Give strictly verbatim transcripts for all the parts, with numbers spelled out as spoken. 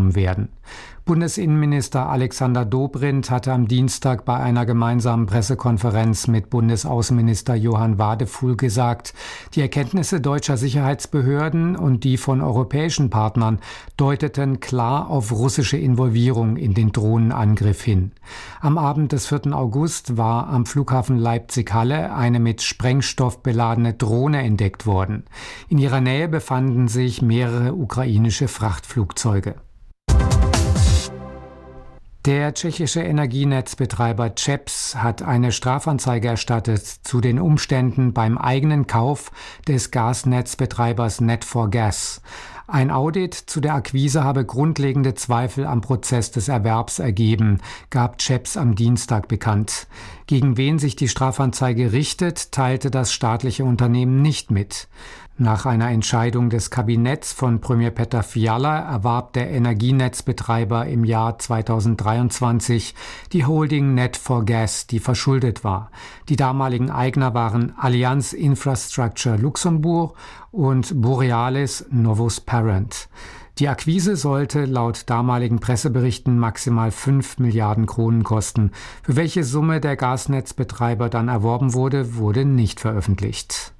genommen werden. Bundesinnenminister Alexander Dobrindt hatte am Dienstag bei einer gemeinsamen Pressekonferenz mit Bundesaußenminister Johann Wadefuhl gesagt, die Erkenntnisse deutscher Sicherheitsbehörden und die von europäischen Partnern deuteten klar auf russische Involvierung in den Drohnenangriff hin. Am Abend des vierten August war am Flughafen Leipzig-Halle eine mit Sprengstoff beladene Drohne entdeckt worden. In ihrer Nähe befanden sich mehrere ukrainische Frachtflugzeuge. Der tschechische Energienetzbetreiber ČEZ hat eine Strafanzeige erstattet zu den Umständen beim eigenen Kauf des Gasnetzbetreibers net four gas. Ein Audit zu der Akquise habe grundlegende Zweifel am Prozess des Erwerbs ergeben, gab ČEZ am Dienstag bekannt. Gegen wen sich die Strafanzeige richtet, teilte das staatliche Unternehmen nicht mit. Nach einer Entscheidung des Kabinetts von Premier Petr Fiala erwarb der Energienetzbetreiber im Jahr zweitausenddreiundzwanzig die Holding net four gas, die verschuldet war. Die damaligen Eigner waren Allianz Infrastructure Luxemburg und Borealis Novus Parent. Die Akquise sollte laut damaligen Presseberichten maximal fünf Milliarden Kronen kosten. Für welche Summe der Gasnetzbetreiber dann erworben wurde, wurde nicht veröffentlicht.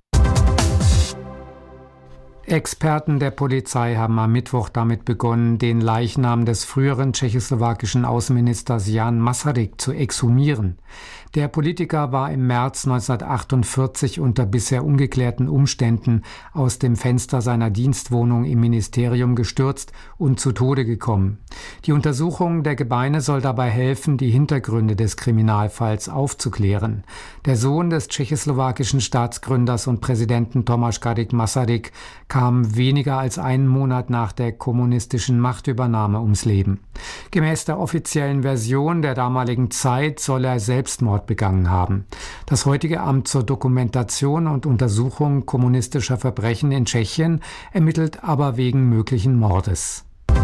Experten der Polizei haben am Mittwoch damit begonnen, den Leichnam des früheren tschechoslowakischen Außenministers Jan Masaryk zu exhumieren. Der Politiker war im März neunzehnhundertachtundvierzig unter bisher ungeklärten Umständen aus dem Fenster seiner Dienstwohnung im Ministerium gestürzt und zu Tode gekommen. Die Untersuchung der Gebeine soll dabei helfen, die Hintergründe des Kriminalfalls aufzuklären. Der Sohn des tschechoslowakischen Staatsgründers und Präsidenten Tomáš Garrigue Masaryk kam weniger als einen Monat nach der kommunistischen Machtübernahme ums Leben. Gemäß der offiziellen Version der damaligen Zeit soll er Selbstmord begangen haben. Das heutige Amt zur Dokumentation und Untersuchung kommunistischer Verbrechen in Tschechien ermittelt aber wegen möglichen Mordes.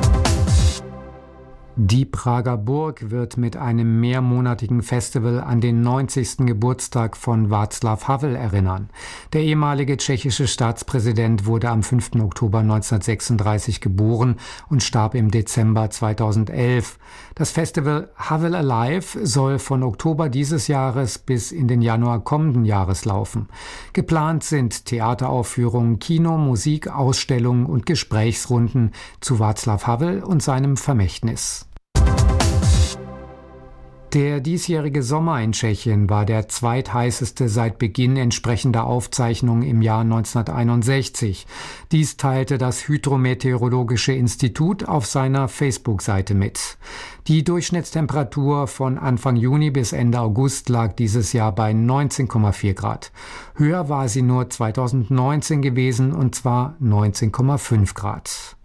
Die Prager Burg wird mit einem mehrmonatigen Festival an den neunzigsten Geburtstag von Václav Havel erinnern. Der ehemalige tschechische Staatspräsident wurde am fünften Oktober neunzehnhundertsechsunddreißig geboren und starb im Dezember zweitausendelf. Das Festival Havel Alive soll von Oktober dieses Jahres bis in den Januar kommenden Jahres laufen. Geplant sind Theateraufführungen, Kino, Musik, Ausstellungen und Gesprächsrunden zu Václav Havel und seinem Vermächtnis. Der diesjährige Sommer in Tschechien war der zweitheißeste seit Beginn entsprechender Aufzeichnungen im Jahr neunzehnhunderteinundsechzig. Dies teilte das Hydrometeorologische Institut auf seiner Facebook-Seite mit. Die Durchschnittstemperatur von Anfang Juni bis Ende August lag dieses Jahr bei neunzehn Komma vier Grad. Höher war sie nur zweitausendneunzehn gewesen, und zwar neunzehn Komma fünf Grad.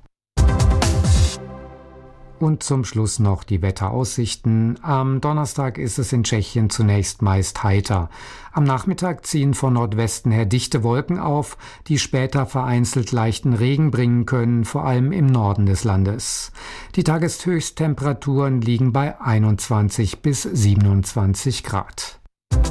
Und zum Schluss noch die Wetteraussichten. Am Donnerstag ist es in Tschechien zunächst meist heiter. Am Nachmittag ziehen von Nordwesten her dichte Wolken auf, die später vereinzelt leichten Regen bringen können, vor allem im Norden des Landes. Die Tageshöchsttemperaturen liegen bei einundzwanzig bis siebenundzwanzig Grad.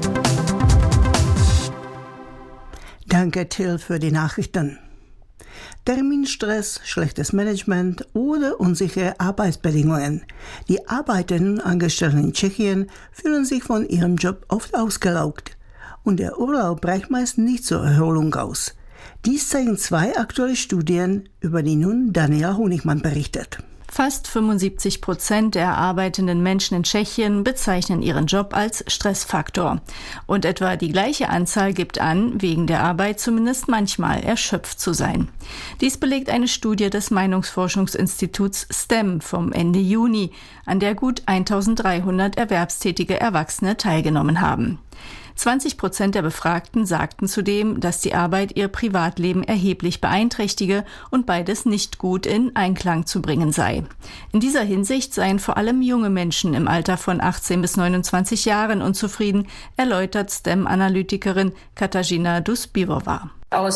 Danke, Till, für die Nachrichten. Terminstress, schlechtes Management oder unsichere Arbeitsbedingungen. Die Arbeiterinnen und Angestellten in Tschechien fühlen sich von ihrem Job oft ausgelaugt. Und der Urlaub reicht meist nicht zur Erholung aus. Dies zeigen zwei aktuelle Studien, über die nun Daniela Honigmann berichtet. Fast fünfundsiebzig Prozent der arbeitenden Menschen in Tschechien bezeichnen ihren Job als Stressfaktor. Und etwa die gleiche Anzahl gibt an, wegen der Arbeit zumindest manchmal erschöpft zu sein. Dies belegt eine Studie des Meinungsforschungsinstituts S T E M vom Ende Juni, an der gut eintausenddreihundert erwerbstätige Erwachsene teilgenommen haben. zwanzig Prozent der Befragten sagten zudem, dass die Arbeit ihr Privatleben erheblich beeinträchtige und beides nicht gut in Einklang zu bringen sei. In dieser Hinsicht seien vor allem junge Menschen im Alter von achtzehn bis neunundzwanzig Jahren unzufrieden, erläutert S T E M-Analytikerin Katarzyna Dusbivová.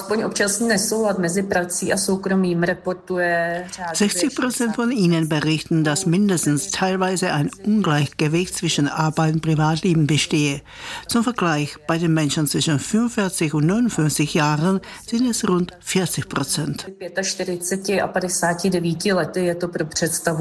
sechzig Prozent von ihnen berichten, dass mindestens teilweise ein Ungleichgewicht zwischen Arbeit und Privatleben bestehe. Zum Vergleich, bei den Menschen zwischen fünfundvierzig und neunundfünfzig Jahren sind es rund vierzig Prozent.